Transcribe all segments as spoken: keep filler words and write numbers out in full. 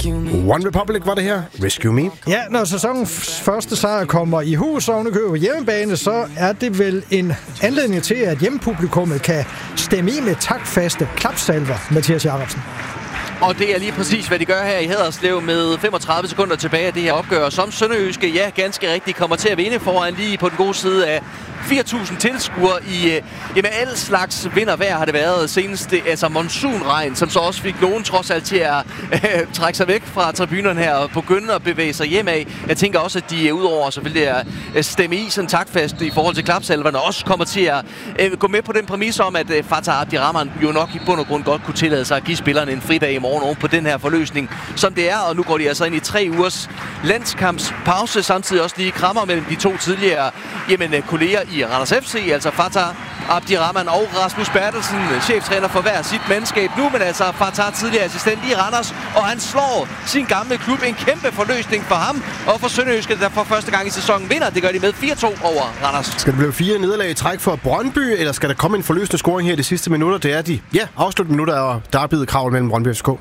One Republic var det her. Rescue Me. Ja, når sæsonens første sejr kommer i hus og på hjemmebane, så er det vel en anledning til, at hjemmepublikummet kan stemme i med takfaste klapsalver, Mathias Jacobsen. Og det er lige præcis, hvad de gør her i Haderslev med femogtredive sekunder tilbage af det her opgør, som Sønderjyske, ja, ganske rigtigt kommer til at vinde foran lige på den gode side af fire tusind tilskuere i øh, jamen, alle slags vintervejr har det været senest. Det, altså monsunregn, som så også fik nogen trods alt til at øh, trække sig væk fra tribunerne her og begynde at bevæge sig hjem af. Jeg tænker også, at de udover selvfølgelig at øh, stemme i sådan taktfast i forhold til klapsalverne, også kommer til at øh, gå med på den præmis om, at øh, Fatah Abdirahman jo nok i bund og grund godt kunne tillade sig at give spillerne en fridag i morgen oven på den her forløsning, som det er. Og nu går de altså ind i tre ugers landskampspause, samtidig også lige krammer mellem de to tidligere jamen, kolleger i Randers F C, altså Fatah Abdirahman og Rasmus Bertelsen, cheftræner for hver sit mandskab nu, men altså Fatah tidligere assistent i Randers, og han slår sin gamle klub. En kæmpe forløsning for ham, og for Sønderjyske, der for første gang i sæsonen vinder. Det gør de med fire to over Randers. Skal det blive fire nederlag i træk for Brøndby, eller skal der komme en forløsende scoring her i de sidste minutter? Det er de, ja, afsluttende minutter, og der er blevet kravl mellem Brøndby og F C K.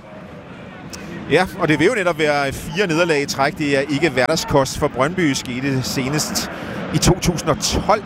Ja, og det vil jo netop være fire nederlag i træk. Det er ikke hverdagskost for Brøndby, skete senest i to tusind og tolv.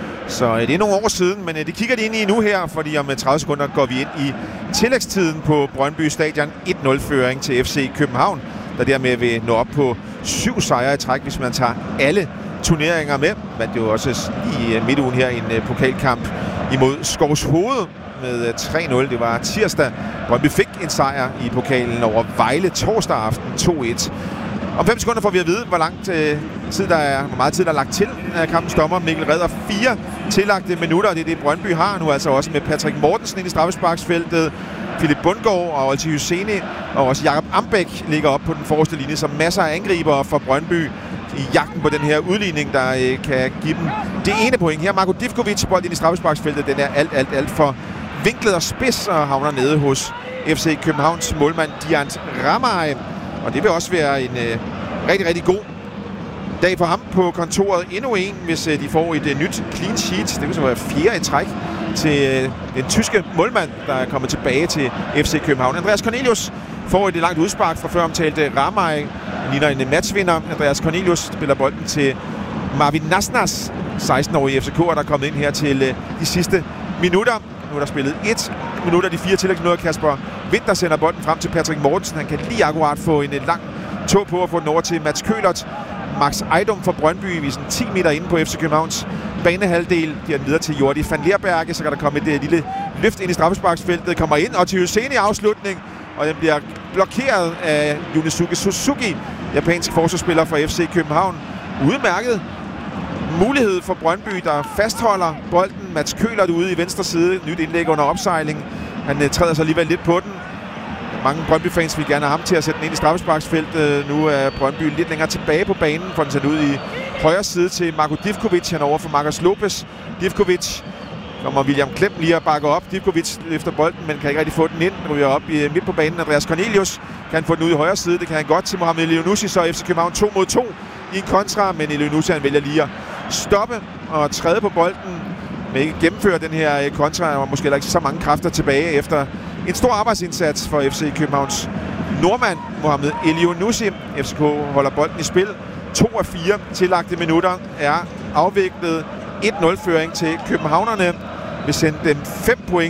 Så det er nogle år siden, men det kigger de ind i nu her, fordi om tredive sekunder går vi ind i tillægstiden på Brøndby Stadion. et nul-føring til F C København, der dermed vil nå op på syv sejre i træk, hvis man tager alle turneringer med. Men det var også i midtugen her en pokalkamp imod Skovshoved med tre nul. Det var tirsdag. Brøndby fik en sejr i pokalen over Vejle torsdag aften to et. Om fem sekunder får vi at vide, hvor langt øh, tid der er, hvor meget tid der er lagt til af kampens dommer. Mikkel redder fire tillagte minutter, og det er det Brøndby har nu, altså også med Patrick Mortensen ind i straffesparksfeltet, Philip Bundgaard og Olti Husseini, og også Jakob Ambæk ligger op på den forreste linje, som masser af angribere for Brøndby i jagten på den her udligning, der øh, kan give dem det ene point. Her Marko Divkovic, bold ind i straffesparksfeltet, den er alt, alt, alt for vinklet og spids og havner nede hos F C Københavns målmand Diant Ramay. Og det vil også være en øh, rigtig, rigtig god dag for ham på kontoret. Endnu en, hvis øh, de får et øh, nyt clean sheet. Det vil så være fjerde i træk til øh, den tyske målmand, der er kommet tilbage til F C København. Andreas Cornelius får et langt udspark fra før omtalte Ramay. Han ligner en matchvinder. Andreas Cornelius spiller bolden til Marvin Nasnas, seksten-årige F C K'er, der er kommet ind her til øh, de sidste minutter. Nu er der spillet et minut af de fire tillægsminutter. Kasper Winter sender bolden frem til Patrick Mortensen. Han kan lige akkurat få en lang tog på at få den over til Mats Kølert. Max Ejdom fra Brøndby, vi er sådan ti meter inde på F C Københavns banehalvdel. Giver den videre til Jordi van Leerberge, så kan der komme et, et lille løft ind i straffesparksfeltet. Kommer ind, og til Husseini afslutning, og den bliver blokeret af Yunesuke Suzuki, japansk forsvarsspiller for F C København. Udmærket mulighed for Brøndby, der fastholder bolden. Mats Kølert ude i venstre side. Nyt indlæg under opsejling. Han uh, træder sig alligevel lidt på den. Mange Brøndby-fans vil gerne have ham til at sætte den ind i straffesparksfeltet. Nu er Brøndby lidt længere tilbage på banen, for den sendt ud i højre side til Marko Divkovic. Han er over for Marcus Lopez. Divkovic kommer William Klem lige at bakke op. Divkovic løfter bolden, men kan ikke rigtig få den ind. Ryger op i, midt på banen. Andreas Cornelius kan få den ud i højre side. Det kan han godt til Mohamed Elyounoussi, så F C København to mod to i en kontra, men Elyounoussi han vælger lige at stoppe og træde på bolden, men ikke gennemføre den her kontra, og måske heller ikke så mange kræfter tilbage efter en stor arbejdsindsats for F C Københavns nordmand Mohamed Elyounoussi. F C K holder bolden i spil. To af fire tillagte minutter er afviklet. et nul-føring til københavnerne vil sende dem fem point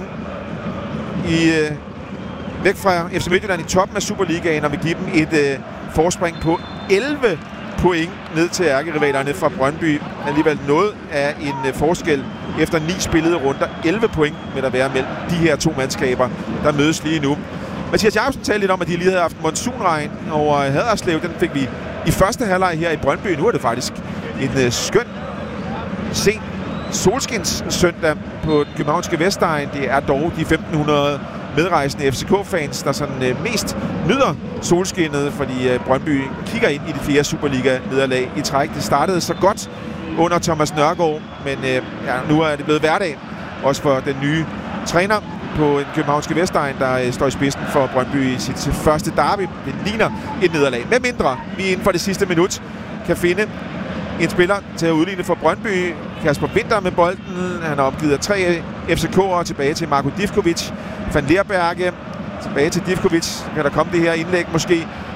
i, øh, væk fra F C Midtjylland i toppen af Superligaen, og vil give dem et øh, forspring på elleve point ned til ærkerivalerne fra Brøndby. Alligevel noget af en øh, forskel efter ni spillede runder. elleve point vil der være mellem de her to mandskaber, der mødes lige nu. Mathias Jacobsen talte lidt om, at de lige havde haft monsunregn over Haderslev. Den fik vi i første halvleg her i Brøndby. Nu er det faktisk en øh, skøn sen solskins søndag på den københavnske Vestegn. Det er dog de femten hundrede medrejsende F C K-fans, der sådan øh, mest nyder solskinnet, fordi øh, Brøndby kigger ind i de fjerde Superliga-nederlag i træk. Det startede så godt under Thomas Nørgaard, men øh, ja, nu er det blevet hverdag, også for den nye træner på den københavnske Vestegn, der øh, står i spidsen for Brøndby i sit første derby. Det ligner et nederlag. Med mindre vi inden for det sidste minut kan finde en spiller til at udligne for Brøndby. Kasper Winter med bolden. Han har opgivet af tre F C K'ere tilbage til Marko Divkovic. Van Leerberge tilbage til Divkovic. Kan der komme det her indlæg måske?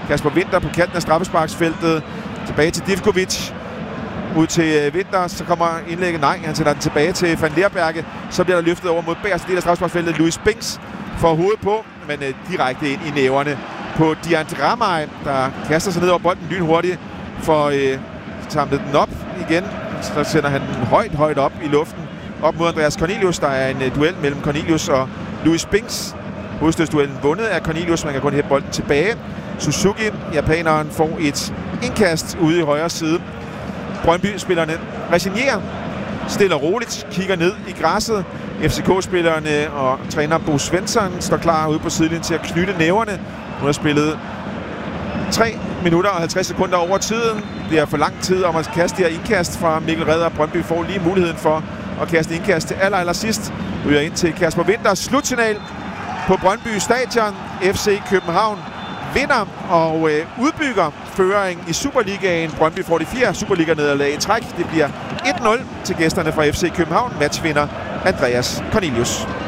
Kasper Winther på kanten af straffesparksfeltet. Tilbage til Divkovic. Ud til Winther, så kommer indlægget. Nej, han sender den tilbage til Van Leerberge. Så bliver der løftet over mod bagerste del af straffesparksfeltet. Louis Binks får hovedet på, men øh, direkte ind i næverne på Dian Dramay, der kaster sig ned over bolden lynhurtigt. For øh, samlet den op igen. Så sender han den højt, højt op i luften. Op mod Andreas Cornelius. Der er en øh, duel mellem Cornelius og Louis Binks. Hovedstødsduellen vundet af Cornelius. Man kan kun hætte bolden tilbage. Suzuki, japaneren, får et indkast ude i højre side. Brøndby-spillerne resignerer, stille og roligt, kigger ned i græsset. F C K-spillerne og træner Bo Svensson står klar ude på sidelinjen til at knytte næverne. Nu har spillet tre minutter og halvtreds sekunder over tiden. Det er for lang tid om at kaste det her indkast fra Mikkel Redder. Brøndby får lige muligheden for at kaste indkast til aller, aller sidst. Ryger ind til Kasper Winther. Slutsignal på Brøndby Stadion. F C København vinder og øh, udbygger føringen i Superligaen. Brøndby får de fire Superliga-nederlag i træk. Det bliver et nul til gæsterne fra F C København. Matchvinder Andreas Cornelius.